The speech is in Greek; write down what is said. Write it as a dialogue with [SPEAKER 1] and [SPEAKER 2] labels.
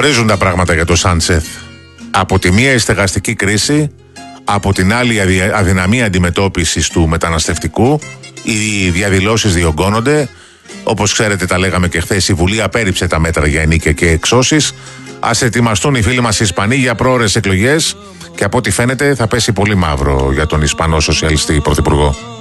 [SPEAKER 1] Ζορίζουν τα πράγματα για το Σάντσεθ. Από τη μία η στεγαστική κρίση, από την άλλη η αδυναμία αντιμετώπισης του μεταναστευτικού. Οι διαδηλώσεις διωγγώνονται. Όπως ξέρετε, τα λέγαμε και χθες, η Βουλή απέρριψε τα μέτρα για ενίκια και εξώσεις. Ας ετοιμαστούν οι φίλοι μας οι Ισπανοί για πρόωρες εκλογές και από ό,τι φαίνεται θα πέσει πολύ μαύρο για τον Ισπανό σοσιαλιστή πρωθυπουργό.